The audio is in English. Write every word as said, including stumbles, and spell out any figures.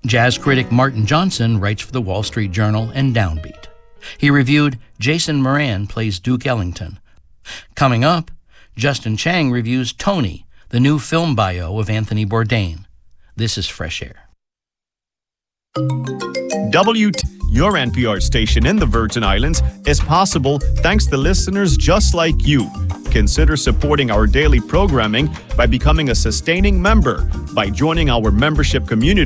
Jazz critic Martin Johnson writes for the Wall Street Journal and Downbeat. He reviewed Jason Moran Plays Duke Ellington. Coming up, Justin Chang reviews Tony, the new film bio of Anthony Bourdain. This is Fresh Air. W T, your N P R station in the Virgin Islands, is possible thanks to listeners just like you. Consider supporting our daily programming by becoming a sustaining member by joining our membership community